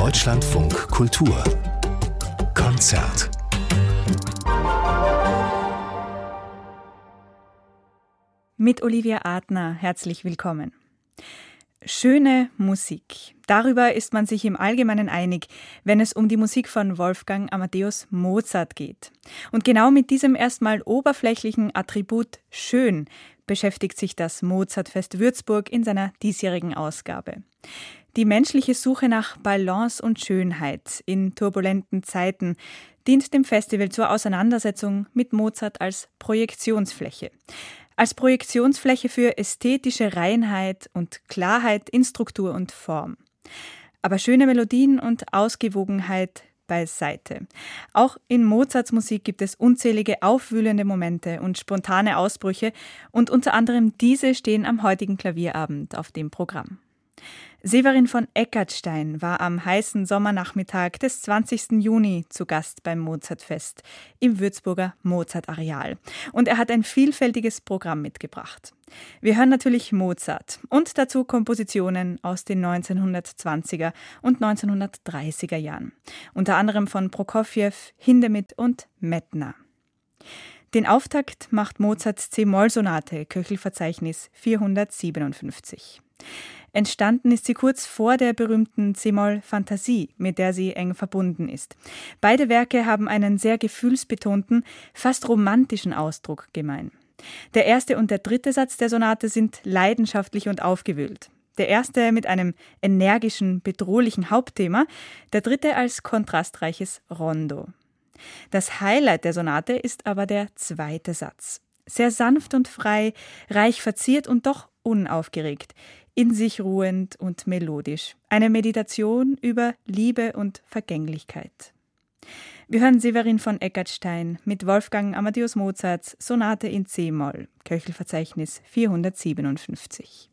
Deutschlandfunk Kultur Konzert. Mit Olivia Adner herzlich willkommen. Schöne Musik. Darüber ist man sich im Allgemeinen einig, wenn es um die Musik von Wolfgang Amadeus Mozart geht. Und genau mit diesem erstmal oberflächlichen Attribut schön beschäftigt sich das Mozartfest Würzburg in seiner diesjährigen Ausgabe. Die menschliche Suche nach Balance und Schönheit in turbulenten Zeiten dient dem Festival zur Auseinandersetzung mit Mozart als Projektionsfläche. Als Projektionsfläche für ästhetische Reinheit und Klarheit in Struktur und Form. Aber schöne Melodien und Ausgewogenheit beiseite. Auch in Mozarts Musik gibt es unzählige aufwühlende Momente und spontane Ausbrüche und unter anderem diese stehen am heutigen Klavierabend auf dem Programm. Severin von Eckartstein war am heißen Sommernachmittag des 20. Juni zu Gast beim Mozartfest im Würzburger Mozart-Areal. Und er hat ein vielfältiges Programm mitgebracht. Wir hören natürlich Mozart und dazu Kompositionen aus den 1920er und 1930er Jahren. Unter anderem von Prokofjew, Hindemith und Mettner. Den Auftakt macht Mozarts C-Moll-Sonate, Köchelverzeichnis 457. Entstanden ist sie kurz vor der berühmten C-Moll-Fantasie, mit der sie eng verbunden ist. Beide Werke haben einen sehr gefühlsbetonten, fast romantischen Ausdruck gemein. Der erste und der dritte Satz der Sonate sind leidenschaftlich und aufgewühlt. Der erste mit einem energischen, bedrohlichen Hauptthema, der dritte als kontrastreiches Rondo. Das Highlight der Sonate ist aber der zweite Satz. Sehr sanft und frei, reich verziert und doch unaufgeregt, in sich ruhend und melodisch. Eine Meditation über Liebe und Vergänglichkeit. Wir hören Severin von Eckartstein mit Wolfgang Amadeus Mozarts Sonate in C-Moll, Köchelverzeichnis 457.